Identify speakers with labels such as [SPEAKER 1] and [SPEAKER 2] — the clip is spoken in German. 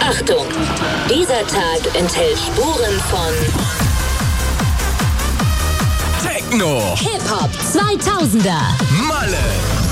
[SPEAKER 1] Achtung! Dieser Tag enthält Spuren von
[SPEAKER 2] Techno,
[SPEAKER 1] Hip-Hop 2000er,
[SPEAKER 2] Malle,